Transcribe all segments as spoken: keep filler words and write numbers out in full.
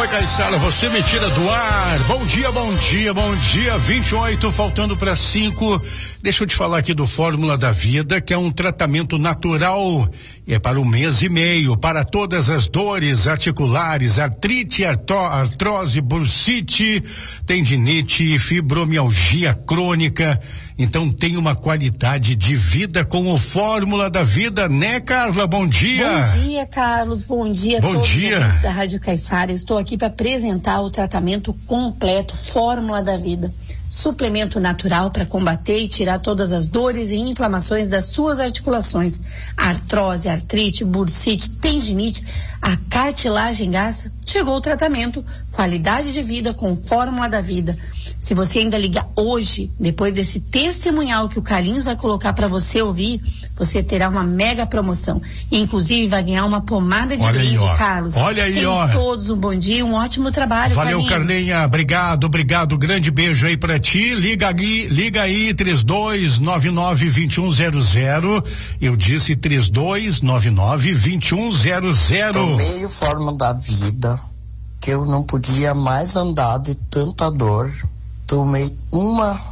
Caiçara, você me tira do ar. Bom dia, bom dia, bom dia. vinte e oito, faltando para cinco. Deixa eu te falar aqui do Fórmula da Vida, que é um tratamento natural. É para um mês e meio, para todas as dores articulares, artrite, artro, artrose, bursite, tendinite, fibromialgia crônica. Então tem uma qualidade de vida com o Fórmula da Vida, né, Carla? Bom dia. Bom dia, Carlos. Bom dia a Bom todos dia. os ouvintes da Rádio Caiçara. Estou aqui para apresentar o tratamento completo Fórmula da Vida. Suplemento natural para combater e tirar todas as dores e inflamações das suas articulações. Artrose, artrite, bursite, tendinite, a cartilagem gasta. Chegou o tratamento. Qualidade de vida com Fórmula da Vida. Se você ainda ligar hoje, depois desse testemunhal que o Carlinhos vai colocar para você ouvir, você terá uma mega promoção. Inclusive vai ganhar uma pomada de Olha brinde, aí, ó. Carlos. Olha aí, Tenham ó. todos um bom dia, um ótimo trabalho, Valeu, Carlinhos. Carlinha. Obrigado, obrigado. Grande beijo aí pra ti. Liga aí, liga aí, três dois nove nove, dois um zero zero. Eu disse três dois nove nove, dois um zero zero. Tomei o Fórmula da Vida, que eu não podia mais andar de tanta dor. Tomei uma,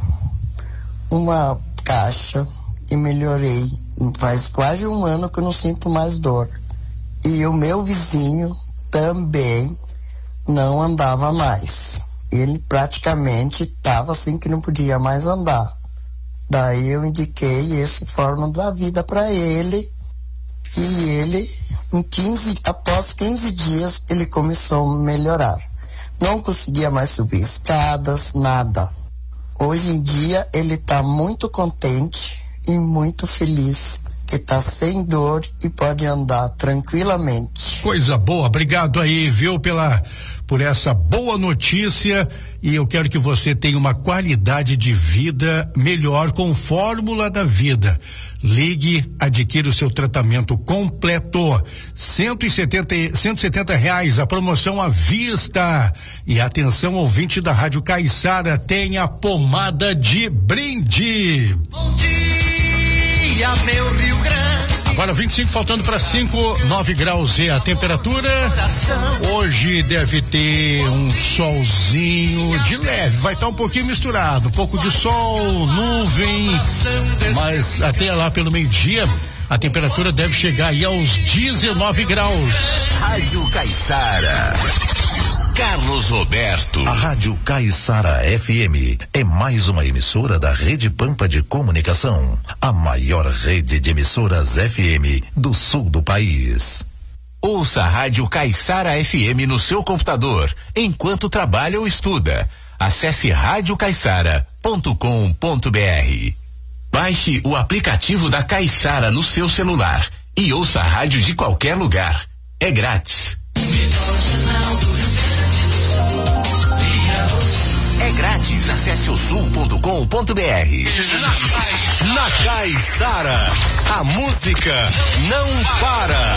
uma caixa e melhorei. Faz quase um ano que eu não sinto mais dor. E o meu vizinho também não andava mais. Ele praticamente estava assim que não podia mais andar. Daí eu indiquei esse Fórmula da Vida para ele. E ele, em quinze, após quinze dias, ele começou a melhorar. Não conseguia mais subir escadas, nada. Hoje em dia ele está muito contente e muito feliz, que está sem dor e pode andar tranquilamente. Coisa boa, obrigado aí, viu, pela, por essa boa notícia, e eu quero que você tenha uma qualidade de vida melhor com Fórmula da Vida. Ligue, adquira o seu tratamento completo, cento e setenta, cento e setenta reais, a promoção à vista. E atenção, ouvinte da Rádio Caiçara, tem a pomada de brinde. Bom dia, meu Rio Grande. Agora vinte e cinco, faltando para cinco, nove graus é a temperatura. Hoje deve ter um solzinho de leve, vai estar um pouquinho misturado, um pouco de sol, nuvem, mas até lá pelo meio-dia a temperatura deve chegar aí aos dezenove graus. Rádio Caiçara. Carlos Roberto. A Rádio Caiçara F M é mais uma emissora da Rede Pampa de Comunicação, a maior rede de emissoras F M do sul do país. Ouça a Rádio Caiçara F M no seu computador, enquanto trabalha ou estuda. Acesse rádio caiçara ponto com ponto br. Baixe o aplicativo da Caiçara no seu celular e ouça a rádio de qualquer lugar. É grátis. É grátis, acesse o sul ponto com ponto br. Na Caiçara, a música não para.